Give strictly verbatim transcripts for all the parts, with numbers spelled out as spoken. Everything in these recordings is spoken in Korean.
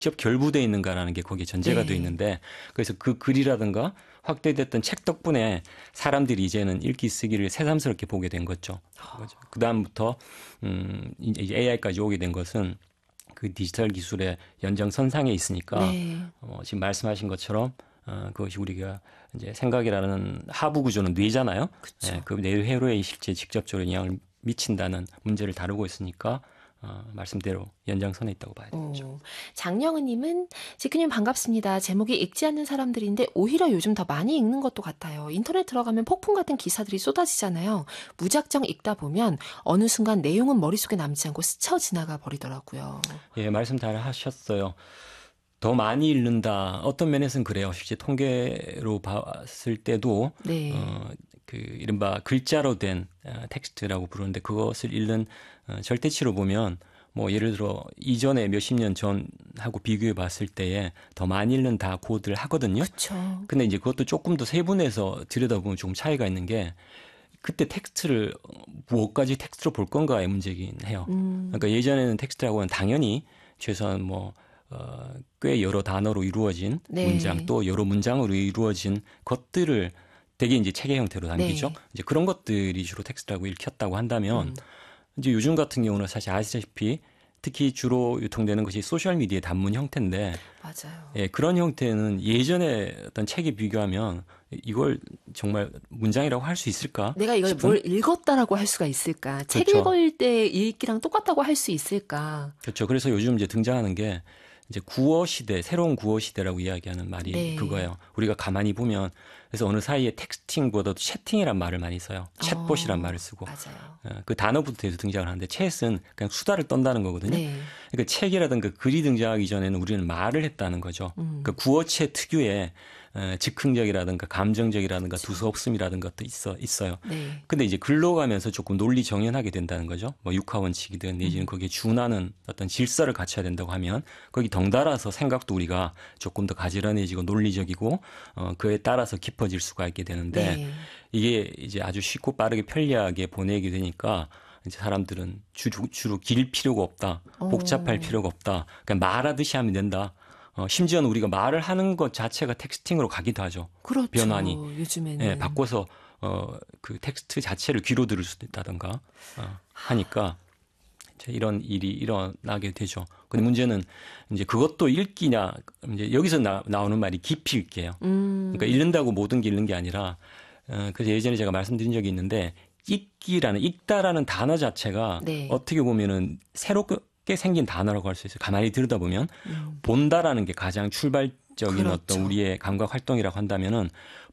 직접 결부되어 있는가라는 게 거기에 전제가 네. 되어 있는데 그래서 그 글이라든가 확대됐던 책 덕분에 사람들이 이제는 읽기 쓰기를 새삼스럽게 보게 된 거죠. 그 다음부터 음, 이제 에이아이까지 오게 된 것은 그 디지털 기술의 연장선상에 있으니까 네. 어, 지금 말씀하신 것처럼 어, 그것이 우리가 이제 생각이라는 하부 구조는 뇌잖아요. 예, 그 뇌회로에 실제 직접적으로 영향을 미친다는 문제를 다루고 있으니까 어, 말씀대로 연장선에 있다고 봐야 되겠죠. 오, 장영은님은 지크님 반갑습니다. 제목이 읽지 않는 사람들인데 오히려 요즘 더 많이 읽는 것도 같아요. 인터넷 들어가면 폭풍 같은 기사들이 쏟아지잖아요. 무작정 읽다 보면 어느 순간 내용은 머릿속에 남지 않고 스쳐 지나가 버리더라고요. 예, 말씀 잘 하셨어요. 더 많이 읽는다. 어떤 면에서는 그래요. 실제 통계로 봤을 때도 네. 어, 그 이른바 글자로 된 어, 텍스트라고 부르는데 그것을 읽는 어, 절대치로 보면 뭐 예를 들어 이전에 몇십 년 전하고 비교해 봤을 때에 더 많이 읽는다 고들 하거든요. 그렇죠. 근데 이제 그것도 조금 더 세분해서 들여다보면 조금 차이가 있는 게 그때 텍스트를 무엇까지 텍스트로 볼 건가의 문제긴 해요. 음. 그러니까 예전에는 텍스트라고 하면 당연히 최소한 뭐 어, 꽤 여러 단어로 이루어진 네. 문장 또 여러 문장으로 이루어진 것들을 되게 이제 책의 형태로 남기죠. 네. 이제 그런 것들이 주로 텍스트라고 읽혔다고 한다면 음. 이제 요즘 같은 경우는 사실 아시다시피 특히 주로 유통되는 것이 소셜 미디어의 단문 형태인데 맞아요. 예, 그런 형태는 예전에 어떤 책에 비교하면 이걸 정말 문장이라고 할 수 있을까? 내가 이걸 싶은? 뭘 읽었다라고 할 수가 있을까? 책 그렇죠. 읽을 때 읽기랑 똑같다고 할 수 있을까? 그렇죠. 그래서 요즘 이제 등장하는 게 이제 구어 시대, 새로운 구어 시대라고 이야기하는 말이 네. 그거예요. 우리가 가만히 보면 그래서 어느 사이에 텍스팅보다도 채팅이란 말을 많이 써요. 챗봇이란 어, 말을 쓰고 맞아요. 어, 그 단어부터 해서 등장을 하는데 챗은 그냥 수다를 떤다는 거거든요. 네. 그러니까 책이라든가 글이 등장하기 전에는 우리는 말을 했다는 거죠. 음. 그러니까 구어체 특유의 어, 즉흥적이라든가 감정적이라든가 두서없음이라든가 또 있어 있어요. 네. 근데 이제 글로 가면서 조금 논리 정연하게 된다는 거죠. 뭐 육하원칙이든 내지는 음. 거기에 준하는 어떤 질서를 갖춰야 된다고 하면 거기 덩달아서 생각도 우리가 조금 더 가지런해지고 논리적이고 어, 그에 따라서 깊어질 수가 있게 되는데 네. 이게 이제 아주 쉽고 빠르게 편리하게 보내게 되니까 이제 사람들은 주로, 주로 길 필요가 없다. 복잡할 오. 필요가 없다. 그냥 말하듯이 하면 된다. 어, 심지어는 우리가 말을 하는 것 자체가 텍스팅으로 가기도 하죠. 그렇죠. 변환이. 요즘에는. 예, 바꿔서 어, 그 텍스트 자체를 귀로 들을 수도 있다든가 어, 하니까 이제 이런 일이 일어나게 되죠. 근데 문제는 이제 그것도 읽기냐 이제 여기서 나, 나오는 말이 깊이 읽기예요. 음. 그러니까 읽는다고 모든 게 읽는 게 아니라 어, 그래서 예전에 제가 말씀드린 적이 있는데 읽기라는 읽다라는 단어 자체가 네. 어떻게 보면은 새롭게 생긴 단어라고 할 수 있어요. 가만히 들여다보면 음. 본다라는 게 가장 출발적인 그렇죠. 어떤 우리의 감각 활동이라고 한다면은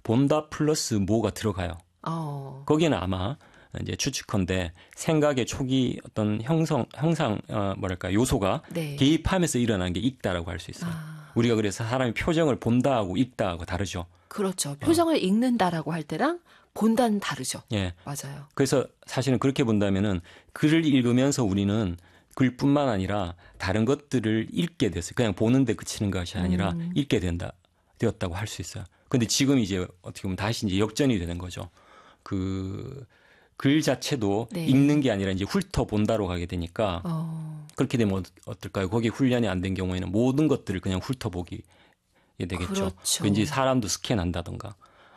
본다 플러스 뭐가 들어가요. 어. 거기는 아마 이제 추측컨대 생각의 초기 어떤 형성 형상 어, 뭐랄까 요소가 네. 개입하면서 일어나는 게 읽다라고 할 수 있어요. 아. 우리가 그래서 사람이 표정을 본다하고 읽다하고 다르죠. 그렇죠. 표정을 읽는다라고 할 때랑 본다는 다르죠. 예. 맞아요. 그래서 사실은 그렇게 본다면은 글을 읽으면서 우리는 글뿐만 아니라 다른 것들을 읽게 됐어요. 그냥 보는데 그치는 것이 아니라 음. 읽게 된다 되었다고 할 수 있어요. 근데 지금 이제 어떻게 보면 다시 이제 역전이 되는 거죠. 그 글 자체도 네. 읽는 게 아니라 이제 훑어 본다로 가게 되니까 어. 그렇게 되면 어떨까요? 거기에 훈련이 안 된 경우에는 모든 것들을 그냥 훑어 보게 되겠죠. 그렇죠. 왠지 사람도 스캔한다던가.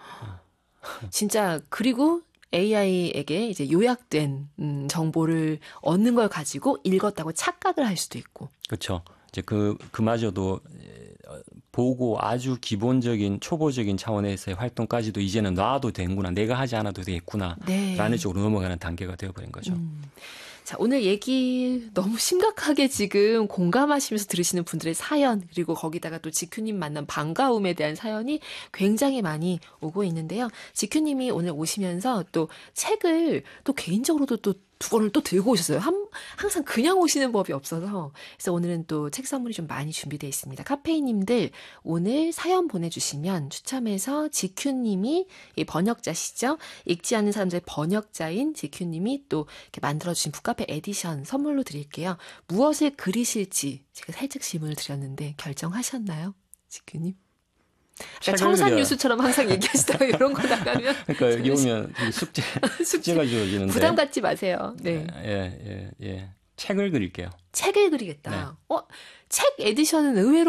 진짜 그리고 에이아이에게 이제 요약된 음, 정보를 얻는 걸 가지고 읽었다고 착각을 할 수도 있고. 그렇죠. 이제 그 그마저도 보고 아주 기본적인 초보적인 차원에서의 활동까지도 이제는 놔도 되는구나. 내가 하지 않아도 되겠구나. 네. 라는 쪽으로 넘어가는 단계가 되어버린 거죠. 음. 자, 오늘 얘기 너무 심각하게 지금 공감하시면서 들으시는 분들의 사연, 그리고 거기다가 또 지큐님 만난 반가움에 대한 사연이 굉장히 많이 오고 있는데요. 지큐님이 오늘 오시면서 또 책을 또 개인적으로도 또 두 권을 또 들고 오셨어요. 한, 항상 그냥 오시는 법이 없어서. 그래서 오늘은 또 책 선물이 좀 많이 준비되어 있습니다. 카페인님들 오늘 사연 보내주시면 추첨해서 지큐님이 이 번역자시죠. 읽지 않는 사람들의 번역자인 지큐님이 또 이렇게 만들어주신 북카페 에디션 선물로 드릴게요. 무엇을 그리실지 제가 살짝 질문을 드렸는데 결정하셨나요? 지큐님? 그러니까 청산 뉴스처럼 항상 얘기하시다가 이런 거 나가면 그러니까 여기 오면 숙제 숙제가 주어지는데 부담 갖지 마세요. 네. 예, 예, 예. 책을 그릴게요. 책을 그리겠다. 네. 어, 책 에디션은 의외로